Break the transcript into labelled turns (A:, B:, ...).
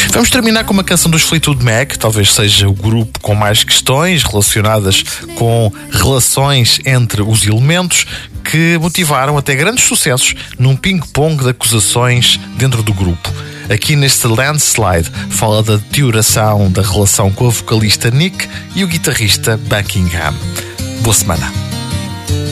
A: Vamos terminar com uma canção dos Fleetwood Mac, talvez seja o grupo com mais questões relacionadas com relações entre os elementos, que motivaram até grandes sucessos num ping-pong de acusações dentro do grupo. Aqui neste Landslide fala da deterioração da relação com a vocalista Nick e o guitarrista Buckingham. Boa semana.